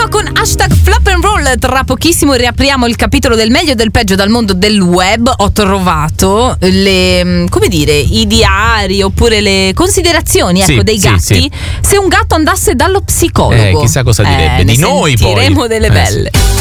Torniamo con hashtag Flap and Roll. Tra pochissimo riapriamo il capitolo del meglio e del peggio dal mondo del web. Ho trovato i diari oppure le considerazioni dei gatti. Sì. Se un gatto andasse dallo psicologo, chissà cosa direbbe di noi poi. Sentiremo delle belle.